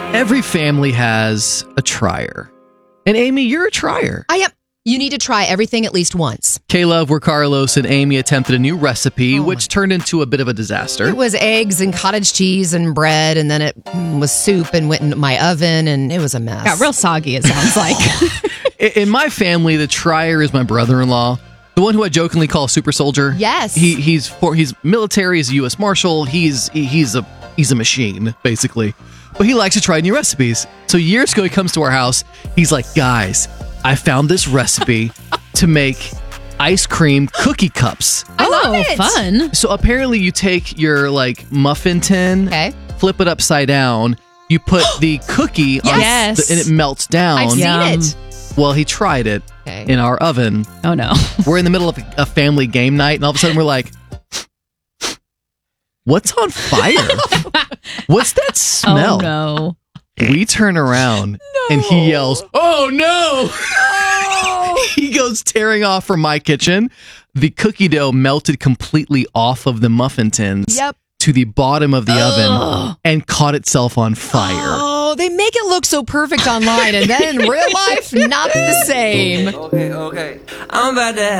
Every family has a trier. And Amy, you're a trier. I am. You need to try everything at least once. Caleb, where Carlos and Amy attempted a new recipe, which turned into a bit of a disaster. It was eggs and cottage cheese and bread, and then it was soup and went in my oven, and it was a mess. Got real soggy, it sounds like. In my family, the trier is my brother-in-law, the one who I jokingly call Super Soldier. Yes. He's military, he's a U.S. Marshal. He's a machine, basically. But he likes to try new recipes. So years ago, he comes to our house. He's like, guys, I found this recipe to make ice cream cookie cups. I love it. Fun. So apparently you take your muffin tin, flip it upside down, you put the cookie on and it melts down. I've seen it. Well, he tried it in our oven. Oh no. We're in the middle of a family game night and all of a sudden we're like, what's on fire? What's that smell? Oh no. We turn around and he yells, "Oh no!" He goes tearing off from my kitchen. The cookie dough melted completely off of the muffin tins to the bottom of the oven and caught itself on fire. Oh, they make it look so perfect online, and then in real life, not the same. Okay. I'm about to